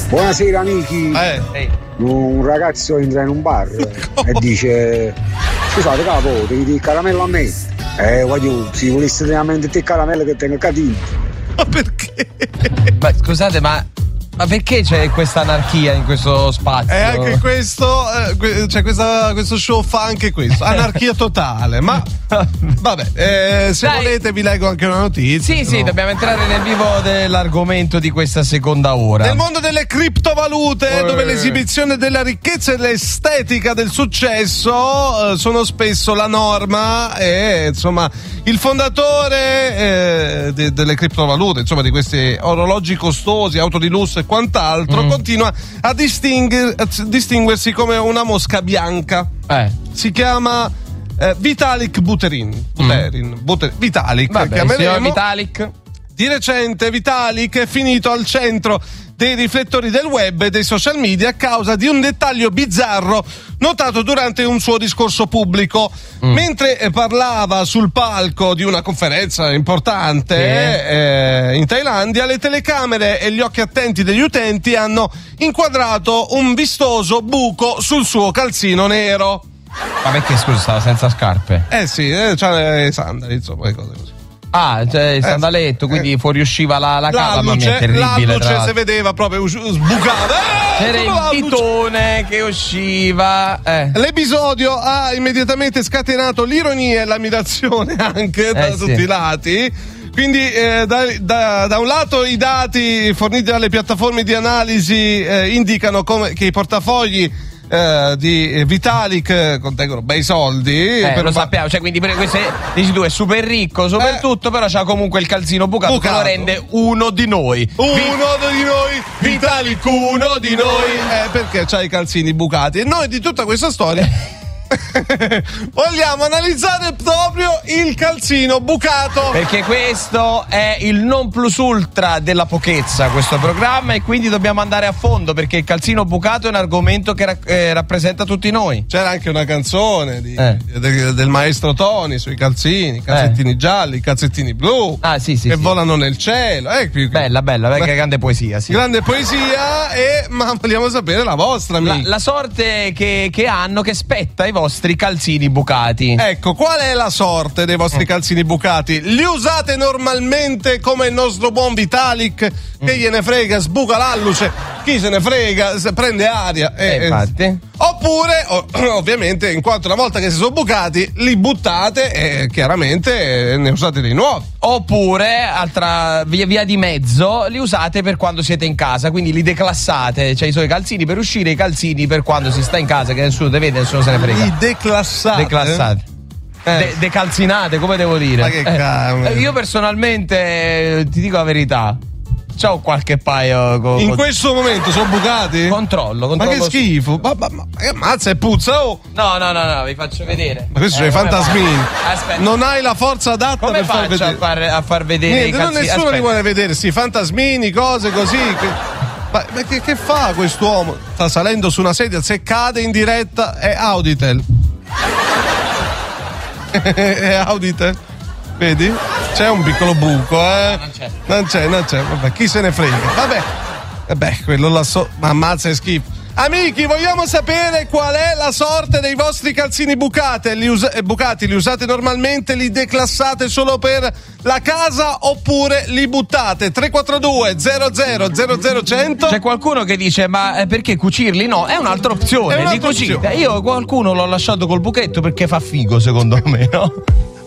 Buonasera amici. Un ragazzo entra in un bar e dice: scusate capo, devi dire caramello a me. Voglio, se volessi veramente te caramello che tengo catino. Ma perché? Ma scusate, ma perché c'è questa anarchia in questo spazio? E anche questo, c'è questo show fa anche questo, anarchia totale. Ma vabbè, se volete vi leggo anche una notizia. Sì, dobbiamo entrare nel vivo dell'argomento di questa seconda ora. Nel mondo delle criptovalute, dove l'esibizione della ricchezza e l'estetica del successo sono spesso la norma, e insomma il fondatore delle criptovalute, insomma di questi orologi costosi, auto di lusso e quant'altro, continua a distinguersi come una mosca bianca. Si chiama Vitalik Buterin. Vitalik. Vabbè, signor Vitalik. Di recente Vitalik è finito al centro dei riflettori del web e dei social media a causa di un dettaglio bizzarro notato durante un suo discorso pubblico. Mentre parlava sul palco di una conferenza importante in Thailandia, le telecamere e gli occhi attenti degli utenti hanno inquadrato un vistoso buco sul suo calzino nero. Ma perché, scusa, stava senza scarpe? Sì, c'ha le sandali, insomma, le cose così. Cioè il sandaletto, quindi fuoriusciva la cava, ma è terribile. L'alluce si vedeva proprio sbucava. C'era il pitone che usciva. L'episodio ha immediatamente scatenato l'ironia e l'ammirazione anche da tutti i lati. Quindi da un lato i dati forniti dalle piattaforme di analisi indicano che i portafogli di Vitalik contengono bei soldi, lo sappiamo, cioè, quindi questo dici tu è super ricco, super tutto, però c'ha comunque il calzino bucato che lo rende uno di noi. Vitalik, uno di noi, perché c'ha i calzini bucati. E noi di tutta questa storia vogliamo analizzare proprio il calzino bucato, perché questo è il non plus ultra della pochezza, questo programma, e quindi dobbiamo andare a fondo, perché il calzino bucato è un argomento che rappresenta tutti noi. C'era anche una canzone del maestro Tony sui calzini gialli, calzettini blu, che volano nel cielo. Bella, grande poesia, grande poesia. Ma vogliamo sapere la vostra, la sorte che hanno, che spetta ai vostri calzini bucati. Ecco, qual è la sorte dei vostri calzini bucati? Li usate normalmente come il nostro buon Vitalik, che gliene frega, sbuca l'alluce, chi se ne frega, prende aria. Infatti. Oppure, ovviamente, in quanto una volta che si sono bucati, li buttate e chiaramente ne usate dei nuovi. Oppure, altra via di mezzo, li usate per quando siete in casa, quindi li declassate, cioè i suoi calzini per uscire, i calzini per quando si sta in casa, che nessuno te vede, nessuno se ne frega. Li declassate. Decalzinate, come devo dire? Ma che cavolo. Io personalmente ti dico la verità, c'ho qualche paio in questo momento sono bucati? Controllo. Ma che schifo. Ma che mazza, è puzza, oh. No, vi faccio vedere. Ma questo sono i fantasmini. Aspetta. Non hai la forza adatta come per far vedere. a far vedere i calzini? Nessuno li vuole vedere, sti fantasmini, cose così. Ma che fa quest'uomo? Sta salendo su una sedia, se cade in diretta è Auditel. È Auditel. Vedi? C'è un piccolo buco, Non c'è. Vabbè, chi se ne frega. Vabbè, quello là ma ammazza, è schifo. Amici, vogliamo sapere qual è la sorte dei vostri calzini bucati? Li usate normalmente, li declassate solo per la casa oppure li buttate? 342 00 100. C'è qualcuno che dice: ma perché cucirli? No, è un'altra opzione. Li cucite. Io qualcuno l'ho lasciato col buchetto perché fa figo, secondo me, no?